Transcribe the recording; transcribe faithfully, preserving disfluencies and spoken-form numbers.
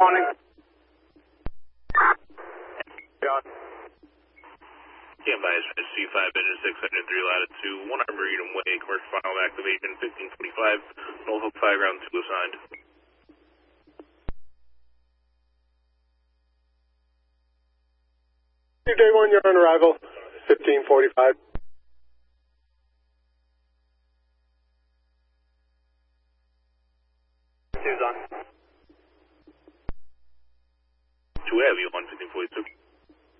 Morning. John. Stand by C five engine six hundred three latitude, one Arboretum Way, commercial final activation fifteen twenty-five, Norfolk five ground two assigned. Day one, you're on arrival, fifteen forty-five. Two's on. Two heavy, one fifteen forty-two.